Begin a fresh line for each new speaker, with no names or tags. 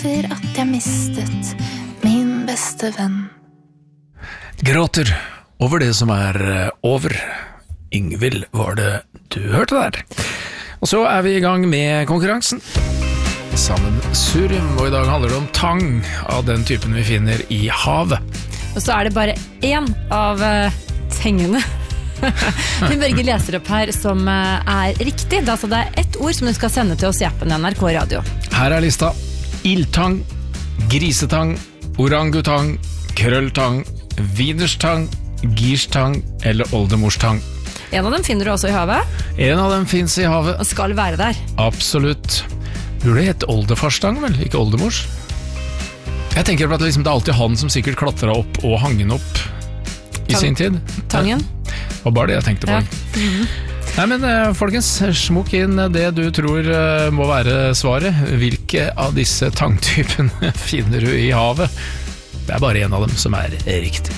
over at jeg mistet min beste venn.
Gråter over det som over. Ingvild var det du hørte der. Og så vi i gang med konkurransen. Sammensurium, og i dag handler det om tang av den typen vi finner i havet.
Og så det bare en av tingene Finn Børge leser opp her som riktig. Det ett ord som du skal sende til oss i appen NRK Radio.
Her lista. Ildtang, grisetang, orangutang, krølltang, widerstang, gierstang eller oldemorstang.
En av dem finner du også i havet.
En av dem finnes i havet.
Og skal være der.
Absolutt. Burde det hette oldefarstang, vel? Ikke oldemors? Jeg tenker på at det alltid han som sikkert klatret opp og hang den opp i sin tid.
Tangen.
Det var bare det jeg tenkte på. Ja. Nei, men folkens, smukk inn det du tror må være svaret. Hvilke av disse tangtypene finner du i havet? Det bare en av dem som riktig.